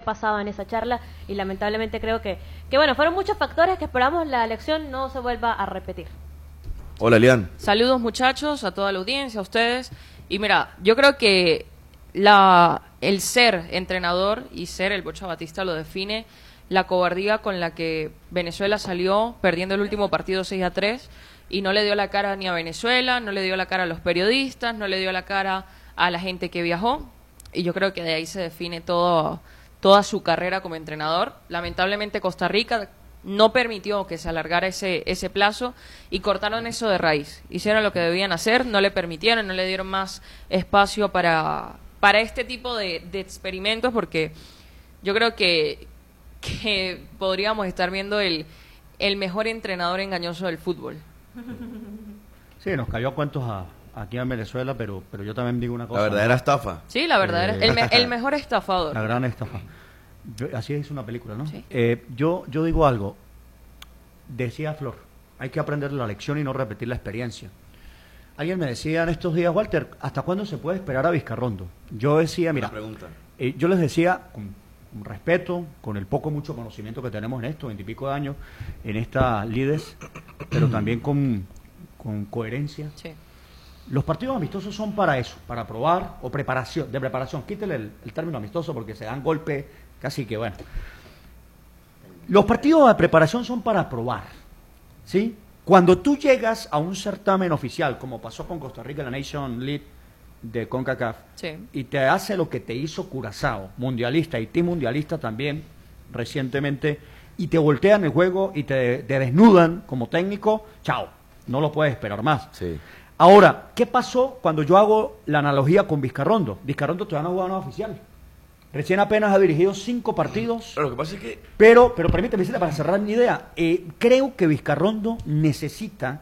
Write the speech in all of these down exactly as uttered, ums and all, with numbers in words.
pasaba en esa charla, y lamentablemente creo que, que bueno, fueron muchos factores que esperamos la elección no se vuelva a repetir. Hola, Elian. Saludos, muchachos, a toda la audiencia, a ustedes. Y mira, yo creo que la el ser entrenador y ser el Bocha Batista lo define la cobardía con la que Venezuela salió perdiendo el último partido seis a tres y no le dio la cara ni a Venezuela, no le dio la cara a los periodistas, no le dio la cara a la gente que viajó, y yo creo que de ahí se define todo, toda su carrera como entrenador. Lamentablemente Costa Rica no permitió que se alargara ese, ese plazo y cortaron eso de raíz. Hicieron lo que debían hacer, no le permitieron, no le dieron más espacio para, para este tipo de, de experimentos, porque yo creo que, que podríamos estar viendo el, el mejor entrenador engañoso del fútbol. Sí, nos cayó a cuentos a, aquí en Venezuela, pero, pero yo también digo una cosa. La verdadera estafa. Sí, la verdadera, Eh, el, me, el mejor estafador. La gran estafa. Yo- así es una película, ¿no? Sí. Eh, yo, yo digo algo. Decía Flor, hay que aprender la lección y no repetir la experiencia. Alguien me decía en estos días, Walter, ¿hasta cuándo se puede esperar a Vizcarrondo? Yo decía, mira, Una pregunta. eh, yo les decía, con, con respeto, con el poco mucho conocimiento que tenemos en esto, veintipico de años, en esta Lides, pero también con, con coherencia. Sí. Los partidos amistosos son para eso, para probar o preparación, de preparación. Quítele el, el término amistoso porque se dan golpes casi que bueno. Los partidos de preparación son para probar, ¿sí? Cuando tú llegas a un certamen oficial, como pasó con Costa Rica en la Nation League de CONCACAF, Sí. y te hace lo que te hizo Curazao, mundialista, y Team Mundialista también, recientemente, y te voltean el juego y te, te desnudan como técnico, chao, no lo puedes esperar más. Sí. Ahora, ¿qué pasó cuando yo hago la analogía con Vizcarrondo? Vizcarrondo todavía no ha jugado nada oficial. Recién apenas ha dirigido cinco partidos. Pero lo que pasa es que Pero, pero permíteme decirle para cerrar mi idea, eh, creo que Vizcarrondo necesita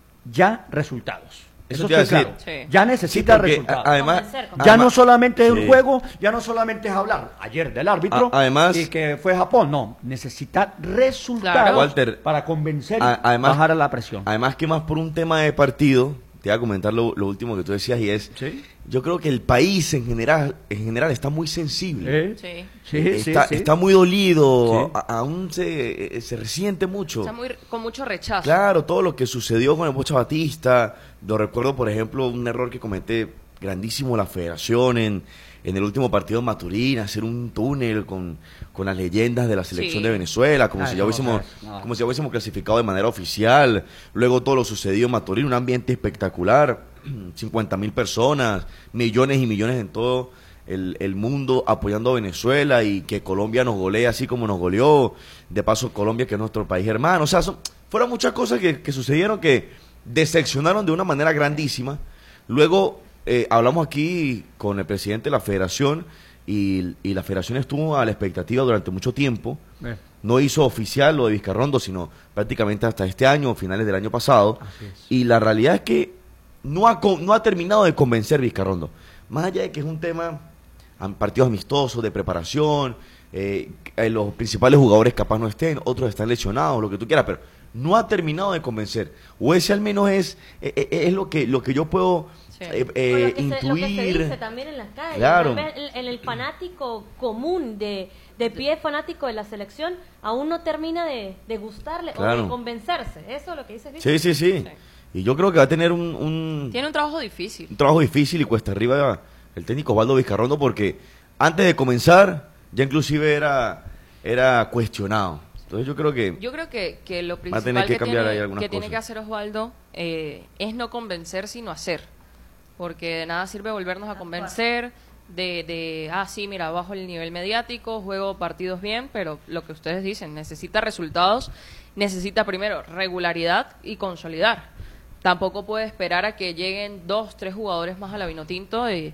ya resultados. Eso Eso te iba a estoy decir. claro. Sí. Ya necesita porque, resultados. a- además, Convencer, ya además- no solamente es un Sí. juego, ya no solamente es hablar ayer del árbitro A- además- y que fue Japón, no, necesita resultados Claro. Walter, para convencer y a- además- bajar a la presión. Además que más por un tema de partido, te voy a comentar lo, lo último que tú decías, y es, Sí. yo creo que el país en general, en general está muy sensible. Eh, Sí. sí, sí, está, sí. está muy dolido, Sí. a- aún se, eh, se resiente mucho. Está muy, con mucho rechazo. Claro, todo lo que sucedió con el Bocha Batista, lo recuerdo, por ejemplo, un error que comete grandísimo la federación en, en el último partido en Maturín, hacer un túnel con, con las leyendas de la selección Sí. de Venezuela, como Ay, si ya no, hubiésemos, no, no. como si ya hubiésemos clasificado de manera oficial. Luego todo lo sucedido en Maturín, un ambiente espectacular, cincuenta mil personas, millones y millones en todo el, el mundo apoyando a Venezuela, y que Colombia nos golee así como nos goleó. De paso, Colombia, que es nuestro país hermano. O sea, son, fueron muchas cosas que, que sucedieron que decepcionaron de una manera grandísima. Luego eh, hablamos aquí con el presidente de la federación, y, y la federación estuvo a la expectativa durante mucho tiempo. Eh, No hizo oficial lo de Vizcarrondo, sino prácticamente hasta este año, finales del año pasado. Así es. Y la realidad es que no ha, con- no ha terminado de convencer Vizcarrondo. Más allá de que es un tema, am- partidos amistosos, de preparación, eh, eh, los principales jugadores capaz no estén, otros están lesionados, lo que tú quieras, pero no ha terminado de convencer. O ese al menos es, eh, eh, es lo que, lo que yo puedo Sí. eh, Con eh, lo, que se, lo que se intuir. dice también en las calles, Claro. tal vez en, en el fanático común de, de pie fanático de la selección aún no termina de, de gustarle o Claro. de convencerse. Eso es lo que dice Víctor. Sí, sí, sí, Sí. Y yo creo que va a tener un, un, Tiene un trabajo difícil. un trabajo difícil y cuesta arriba el técnico Osvaldo Vizcarrondo, porque antes de comenzar ya inclusive era, era cuestionado. Entonces yo creo que Yo creo que, que lo Va a principal tener que que, cambiar ahí tiene, algunas que tiene cosas. que hacer Osvaldo eh, es no convencer, sino hacer. Porque de nada sirve volvernos a convencer de, de, ah, sí, mira, bajo el nivel mediático, juego partidos bien, pero lo que ustedes dicen, necesita resultados, necesita primero regularidad y consolidar. Tampoco puede esperar a que lleguen dos, tres jugadores más a la Vinotinto y,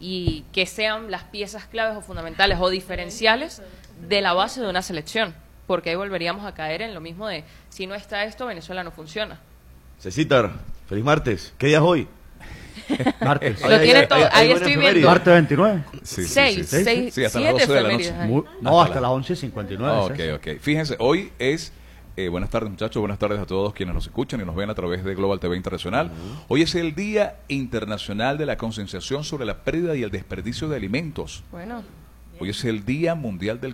y que sean las piezas claves o fundamentales o diferenciales de la base de una selección. Porque ahí volveríamos a caer en lo mismo de, si no está esto, Venezuela no funciona. Cecitar, feliz martes. ¿Qué día es hoy? Martes. Lo Ahí- tiene ahí- todo, ahí- ahí ahí buena estoy efeméride. viendo. Martes veintinueve. Sí, sí, Seis, sí, sí. seis, Sí, hasta las siete doce de la noche. efemérides. Muy- no, hasta las once y cincuenta y nueve. Ah, ok, ok. Fíjense, hoy es... eh, buenas tardes, muchachos. Buenas tardes a todos quienes nos escuchan y nos ven a través de Global T V Internacional. Hoy es el Día Internacional de la Concienciación sobre la Pérdida y el Desperdicio de Alimentos. Bueno, Hoy es el Día Mundial del